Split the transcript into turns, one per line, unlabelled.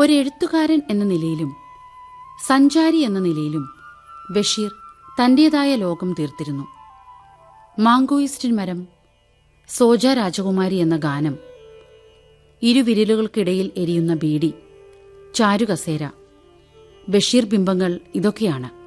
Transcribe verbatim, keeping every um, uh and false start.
ഒരെഴുത്തുകാരൻ എന്ന നിലയിലും സഞ്ചാരി എന്ന നിലയിലും ബഷീർ തന്റേതായ ലോകം തീർത്തിരുന്നു. മാങ്കോയിസ്റ്റിൻ മരം, സോജ രാജകുമാരി എന്ന ഗാനം, ഇരുവിരലുകൾക്കിടയിൽ എരിയുന്ന ബീഡി, ചാരുകസേര, ബഷീർ ബിംബങ്ങൾ ഇതൊക്കെയാണ്.